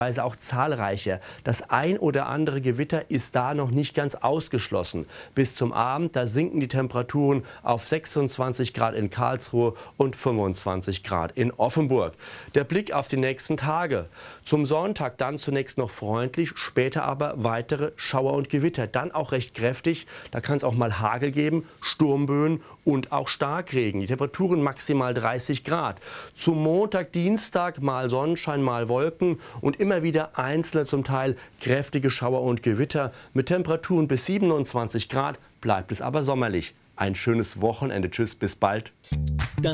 auch zahlreicher. Das ein oder andere Gewitter ist da noch nicht ganz ausgeschlossen. Bis zum Abend, da sinken die Temperaturen auf 26 Grad in Karlsruhe und 25 Grad in Offenburg. Der Blick auf die nächsten Tage. Zum Sonntag dann zunächst noch freundlich, später aber weitere Schauer und Gewitter. Dann auch recht kräftig. Da kann es auch mal Hagel geben, Sturmböen und auch Starkregen. Die Temperaturen maximal 30 Grad. Zum Montag, Dienstag mal Sonnenschein, mal Wolken und immer wieder einzelne, zum Teil kräftige Schauer und Gewitter. Mit Temperaturen bis 27 Grad bleibt es aber sommerlich. Ein schönes Wochenende. Tschüss, bis bald.